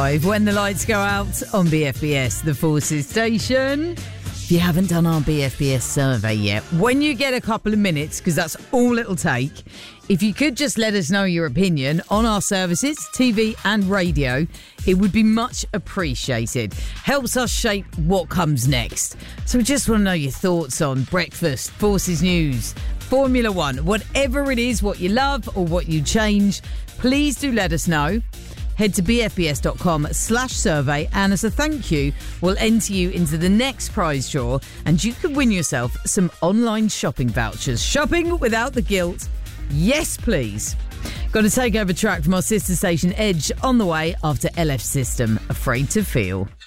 5 when the lights go out on BFBS, the Forces station. If you haven't done our BFBS survey yet, when you get a couple of minutes, because that's all it'll take, if you could just let us know your opinion on our services, TV and radio, it would be much appreciated. Helps us shape what comes next. So we just want to know your thoughts on breakfast, Forces News, Formula One, whatever it is, what you love or what you change, please do let us know. Head to bfbs.com/survey, and as a thank you, we'll enter you into the next prize draw and you could win yourself some online shopping vouchers. Shopping without the guilt. Yes, please. Got a takeover track from our sister station Edge on the way after LF System, Afraid to Feel.